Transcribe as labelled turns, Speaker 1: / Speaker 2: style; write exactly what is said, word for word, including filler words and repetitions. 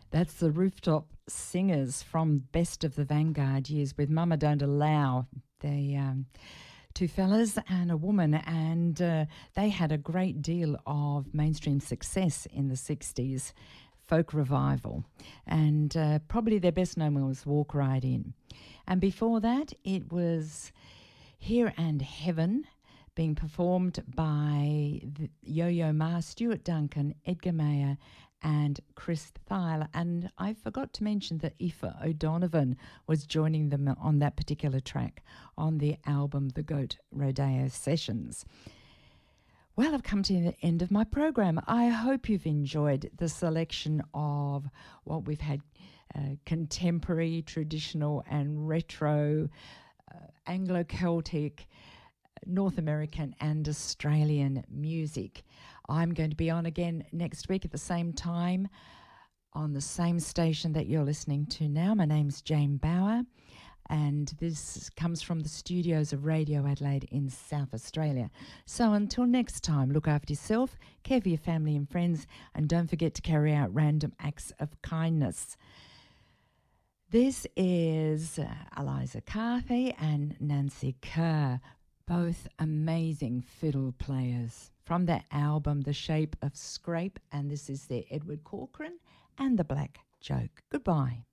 Speaker 1: That's the Rooftop Singers from Best of the Vanguard years with Mama Don't Allow. They um, two fellas and a woman, and uh, they had a great deal of mainstream success in the sixties, folk revival, and uh, probably their best known was Walk Right In. And before that, it was Here and Heaven, being performed by the Yo-Yo Ma, Stuart Duncan, Edgar Mayer, and Chris Thile. And I forgot to mention that Aoife O'Donovan was joining them on that particular track on the album The Goat Rodeo Sessions. Well, I've come to the end of my program. I hope you've enjoyed the selection of what we've had, uh, contemporary, traditional and retro, uh, Anglo-Celtic, North American and Australian music. I'm going to be on again next week at the same time on the same station that you're listening to now. My name's Jane Bauer, and this comes from the studios of Radio Adelaide in South Australia. So until next time, look after yourself, care for your family and friends, and don't forget to carry out random acts of kindness. This is uh, Eliza Carthy and Nancy Kerr, both amazing fiddle players from their album The Shape of Scrape, and this is their Edward Corcoran and the Black Joke. Goodbye.